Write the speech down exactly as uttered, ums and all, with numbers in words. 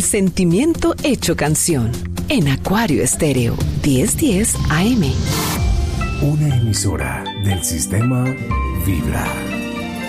sentimiento hecho canción. En Acuario Estéreo, diez diez A M. Una emisora del sistema Vibra.